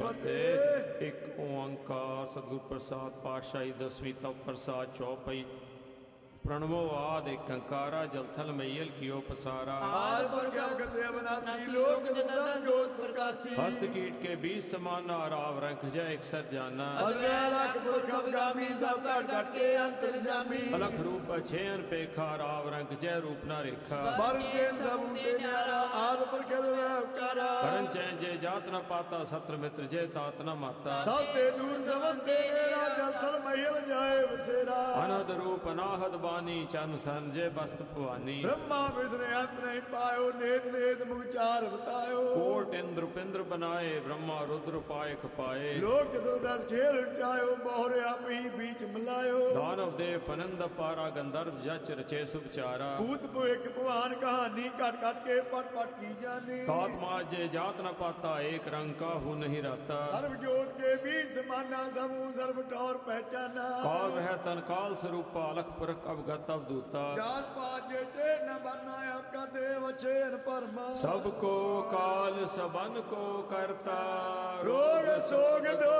ਫਤਿਹ। ਇੱਕ ਓੰਕਾਰ ਸਤਿਗੁਰ ਪ੍ਰਸਾਦ ਪਾਤਸ਼ਾਹੀ ਦਸਵੀਂ ਤਪ ਪ੍ਰਸਾਦ ਚੌਪਈ। प्रणवो आद एक अंकारा जल थल मैयल कियो पसारा। आद पुरख अवनासी लोक जगत जोत प्रकाशी। हस्त कीट के बीच समान आराव रंख जय एक सर जाना। अलख पुरख अवगामी सब घट घट के अंतर्जामी। अलख रूप अछेन पेखा राव रंख जय रूप ना रेखा। बर के सब उनके न्यारा आद पुरख अवकारा। करण चैन जय जात न पाता सत्र मित्र जय तात न माता। सब ते दूर सबन ते मेरा जल थल मैयल जाए बसेरा। अनहद रूप अनाहद चन संजय बस्त भवानी। ब्रह्मा विष्णु अंत नहीं पायो नेत नेत मुख चार बतायो। कोट इंद्र पिंद्र बनाए ब्रह्मा रुद्र पाए खपाए। लोक चतुर्दश खेल चायो मोहरे आप ही बीच मिलायो। दानव देव फनंद पारा गंधर्व जच रचे सुपचारा। भूत भविक भगवान कहानी कट कट के पट पट की जानी। तात माजे जात न पाता एक रंग का हूँ नहीं रहता। सर्व जोत के बीच समाना समूह सर्व ठौर पहचाना। काल वह तन काल स्वरूपा अलख पुरख अवगत अवधूता। जाल पाजे न बना आपका देव चेन परमा। सबको काल सबन को करता। रोग सोग दो